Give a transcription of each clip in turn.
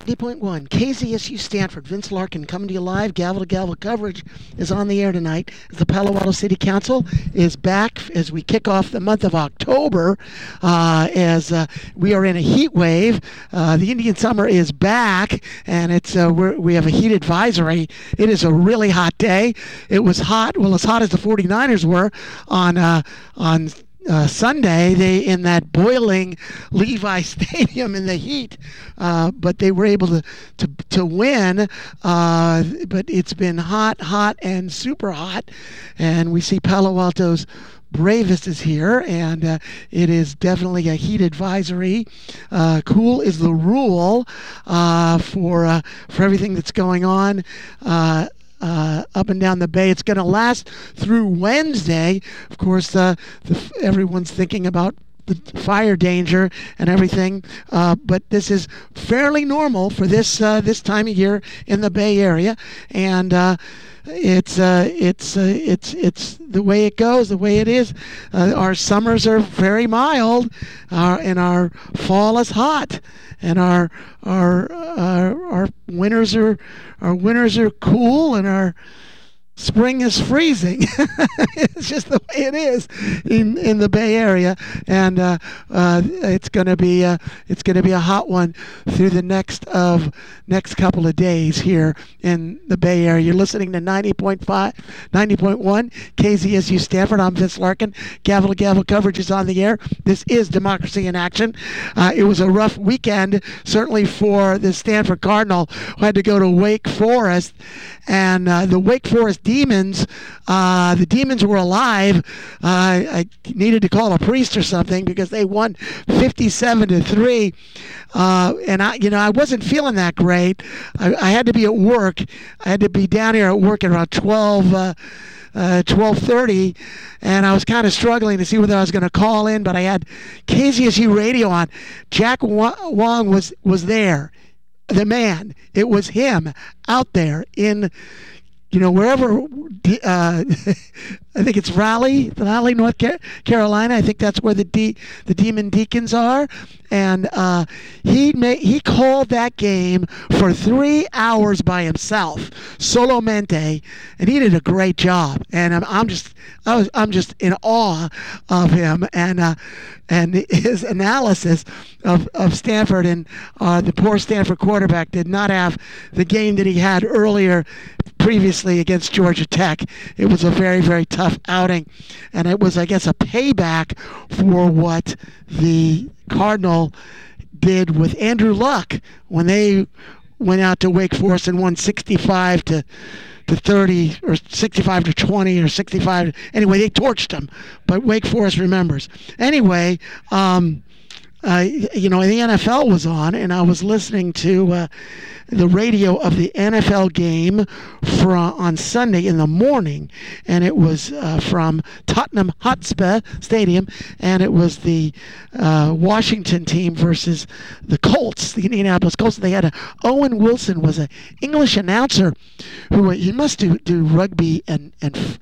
90.1 KZSU Stanford. Vince Larkin coming to you live. Gavel to gavel coverage is on the air tonight as the Palo Alto City Council is back as we kick off the month of October. As we are in a heat wave, the Indian summer is back, and it's we have a heat advisory. It is a really hot day. It was hot, well, as hot as the 49ers were on Sunday, they in that boiling Levi Stadium in the heat, but they were able to win. But it's been hot, and super hot, and we see Palo Alto's Bravest is here, and it is definitely a heat advisory. Cool is the rule for everything that's going on up and down the bay. It's going to last through Wednesday. Of course, everyone's thinking about the fire danger and everything, but this is fairly normal for this time of year in the Bay Area, and it's the way it goes, the way it is. Our summers are very mild, and our fall is hot, and our winters are cool, and our spring is freezing. It's just the way it is in the Bay Area, and it's going to be a hot one through the next couple of days here in the Bay Area. You're listening to 90.1 KZSU Stanford. I'm Vince Larkin. Gavel to gavel coverage is on the air. This is Democracy in Action. It was a rough weekend, certainly for the Stanford Cardinal, who had to go to Wake Forest, and the Wake Forest Demons. The Demons were alive. I needed to call a priest or something because they won 57-3. And I wasn't feeling that great. I had to be at work. I had to be down here at work at around 12:30, and I was kind of struggling to see whether I was going to call in, but I had KZSU radio on. Jack Wong was there, the man. It was him out there in, wherever, I think it's Raleigh, North Carolina. I think that's where the Demon Deacons are. And he called that game for 3 hours by himself, solamente, and he did a great job. And I'm just in awe of him and his analysis of Stanford. And the poor Stanford quarterback did not have the game that he had earlier previously against Georgia Tech. It was a very, very tough outing, and it was, I guess, a payback for what the Cardinal did with Andrew Luck when they went out to Wake Forest and won 65-30 or 65-20 or 65. Anyway, they torched them, but Wake Forest remembers. Anyway, the NFL was on, and I was listening to the radio of the NFL game on Sunday in the morning, and it was from Tottenham Hotspur Stadium, and it was the Washington team versus the Colts, the Indianapolis Colts. They had Owen Wilson was an English announcer who he must do rugby and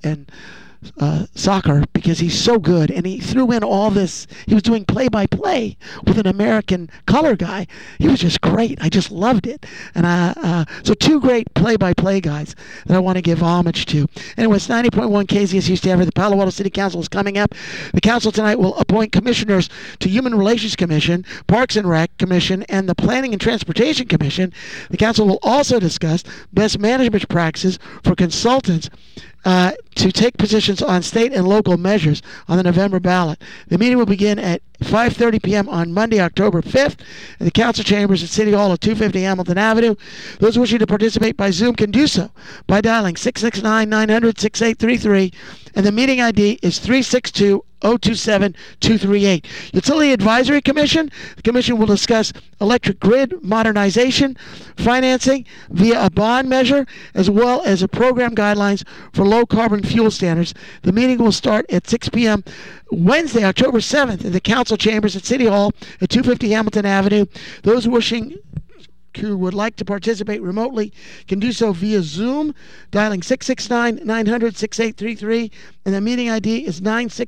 soccer because he's so good, and he threw in all this. He was doing play-by-play with an American color guy. He was just great. I just loved it. And so two great play-by-play guys that I want to give homage to. Anyway, it's 90.1 KZSU Stanford. The Palo Alto City Council is coming up. The council tonight will appoint commissioners to Human Relations Commission, Parks and Rec Commission, and the Planning and Transportation Commission. The council will also discuss best management practices for consultants to take positions on state and local measures on the November ballot. The meeting will begin at 5:30 p.m. on Monday, October 5th, in the council chambers at City Hall at 250 Hamilton Avenue. Those wishing to participate by Zoom can do so by dialing 669-900-6833, and the meeting ID is 362-027-238. Utility Advisory Commission. The commission will discuss electric grid modernization, financing via a bond measure, as well as a program guidelines for low-carbon fuel standards. The meeting will start at 6 p.m. Wednesday, October 7th, in the council chambers at City Hall at 250 Hamilton Avenue. Those wishing who would like to participate remotely can do so via Zoom, dialing 669-900-6833, and the meeting ID is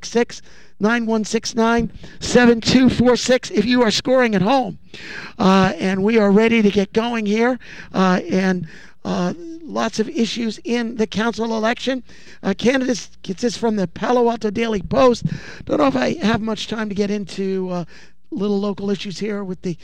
966-9169-7246 if you are scoring at home. And we are ready to get going here, and lots of issues in the council election. Candidates gets this from the Palo Alto Daily Post. Don't know if I have much time to get into little local issues here with the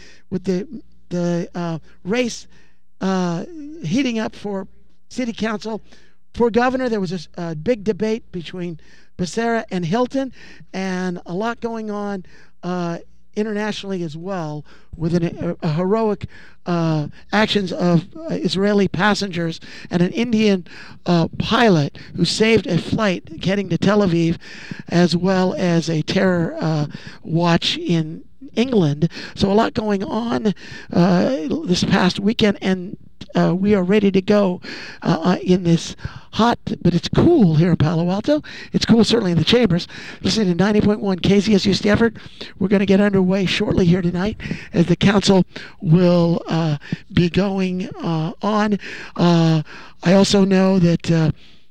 race heating up for city council. For governor, there was a big debate between Becerra and Hilton, and a lot going on internationally as well, with a heroic actions of Israeli passengers and an Indian pilot who saved a flight getting to Tel Aviv, as well as a terror watch in England. So a lot going on this past weekend, and we are ready to go in this hot, but it's cool here in Palo Alto. It's cool certainly in the chambers. Listening to 90.1 KZSU Stanford. We're going to get underway shortly here tonight as the council will be going on. I also know that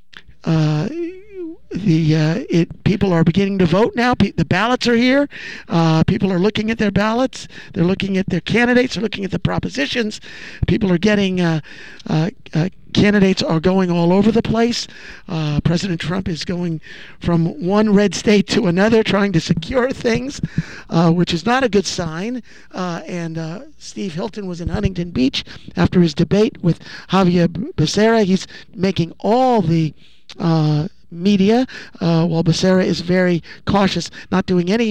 people are beginning to vote now. The ballots are here. People are looking at their ballots. They're looking at their candidates. They're looking at the propositions. People are getting candidates are going all over the place. President Trump is going from one red state to another, trying to secure things, which is not a good sign. And Steve Hilton was in Huntington Beach after his debate with Javier Becerra. He's making all the media, while Becerra is very cautious, not doing any